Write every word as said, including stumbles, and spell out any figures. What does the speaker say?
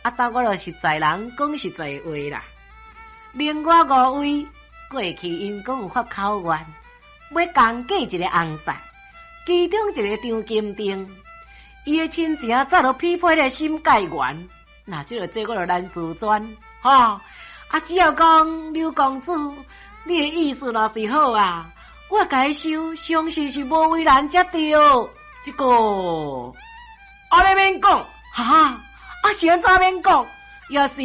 啊，当我著实在人讲实在话啦。另外五位过去因讲有发口愿，要共嫁一个红婿，其中一个张金定，伊的亲情早就匹配了心改愿，那即个这我著难自专，吼、哦。啊，只要讲刘公主，你的意思若是好啊，我该收，相信是无为难才对。这个，啊，你免讲，哈，啊是安怎免讲？要是